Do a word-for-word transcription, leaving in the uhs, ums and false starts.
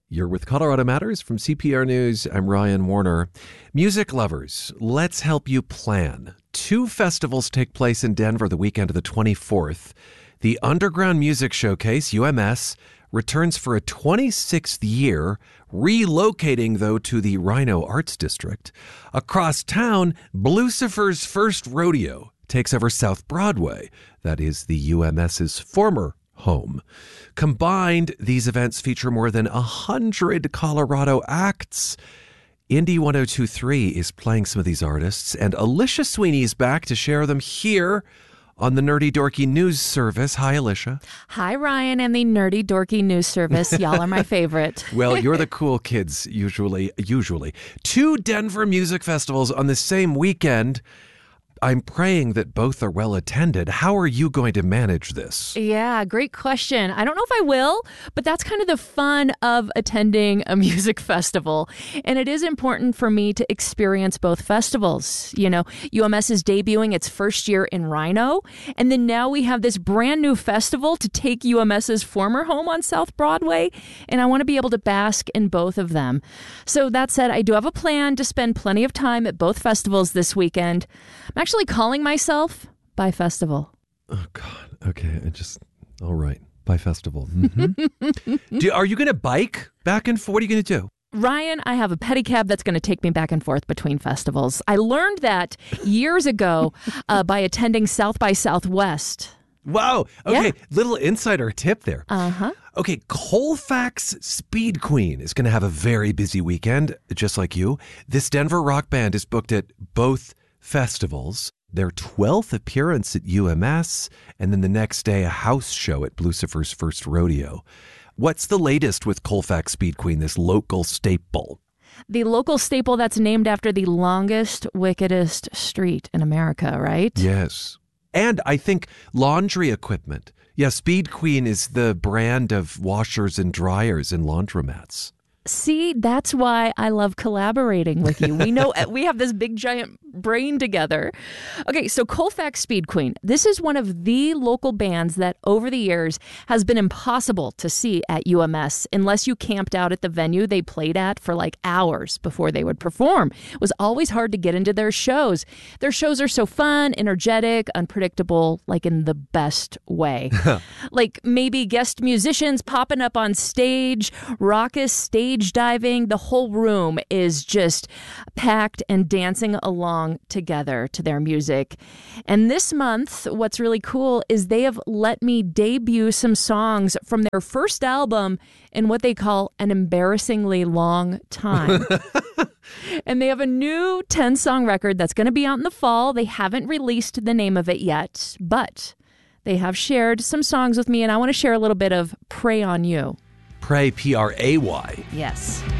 You're with Colorado Matters from C P R News. I'm Ryan Warner. Music lovers, let's help you plan. Two festivals take place in Denver the weekend of the twenty-fourth. The Underground Music Showcase, U M S, returns for a twenty-sixth year, relocating, though, to the Rhino Arts District. Across town, Blucifer's First Rodeo takes over South Broadway. That is the UMS's former home. Combined, these events feature more than one hundred Colorado acts. Indy one oh two point three is playing some of these artists, and Alicia Sweeney is back to share them here on the Nerdy Dorky News Service. Hi, Alicia. Hi, Ryan and the Nerdy Dorky News Service. Y'all are my favorite. Well, you're the cool kids, usually. Usually. Two Denver music festivals on the same weekend. I'm praying that both are well attended. How are you going to manage this? Yeah, great question. I don't know if I will, but that's kind of the fun of attending a music festival. And it is important for me to experience both festivals. You know, U M S is debuting its first year in Rhino, and then now we have this brand new festival to take UMS's former home on South Broadway, and I want to be able to bask in both of them. So that said, I do have a plan to spend plenty of time at both festivals this weekend. I'm actually calling myself Bi Festival. Oh, God. Okay. I just, all right. Bi Festival. Mm-hmm. do, are you going to bike back and forth? What are you going to do? Ryan, I have a pedicab that's going to take me back and forth between festivals. I learned that years ago uh, by attending South by Southwest. Wow. Okay. Yeah. Little insider tip there. Uh-huh. Okay. Colfax Speed Queen is going to have a very busy weekend, just like you. This Denver rock band is booked at both festivals, their twelfth appearance at U M S, and then the next day a house show at Blucifer's First Rodeo. What's the latest with Colfax Speed Queen, this local staple? The local staple that's named after the longest, wickedest street in America, right? Yes. And I think laundry equipment. Yeah, Speed Queen is the brand of washers and dryers and laundromats. See, that's why I love collaborating with you. We know we have this big giant brain together. Okay, so Colfax Speed Queen. This is one of the local bands that over the years has been impossible to see at U M S unless you camped out at the venue they played at for like hours before they would perform. It was always hard to get into their shows. Their shows are so fun, energetic, unpredictable, like in the best way. Like maybe guest musicians popping up on stage, raucous stage diving. The whole room is just packed and dancing along together to their music. And this month, what's really cool is they have let me debut some songs from their first album in what they call an embarrassingly long time. And they have a new ten-song record that's going to be out in the fall. They haven't released the name of it yet, but they have shared some songs with me, and I want to share a little bit of Pray on You. Pray, P R A Y. Yes.